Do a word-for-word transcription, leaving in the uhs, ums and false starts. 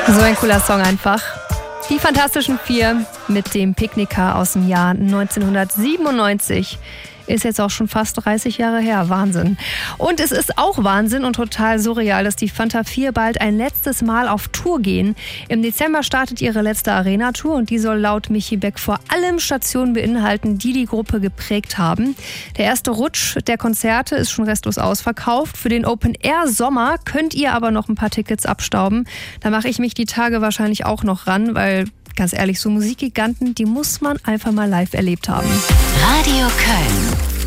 So ein cooler Song einfach. Die Fantastischen Vier mit dem Picknicker aus dem Jahr neunzehnhundertsiebenundneunzig. Ist jetzt auch schon fast dreißig Jahre her. Wahnsinn. Und es ist auch Wahnsinn und total surreal, dass die Fanta vier bald ein letztes Mal auf Tour gehen. Im Dezember startet ihre letzte Arena-Tour und die soll laut Michi Beck vor allem Stationen beinhalten, die die Gruppe geprägt haben. Der erste Rutsch der Konzerte ist schon restlos ausverkauft. Für den Open-Air-Sommer könnt ihr aber noch ein paar Tickets abstauben. Da mache ich mich die Tage wahrscheinlich auch noch ran, weil ganz ehrlich, so Musikgiganten, die muss man einfach mal live erlebt haben. Radio Köln.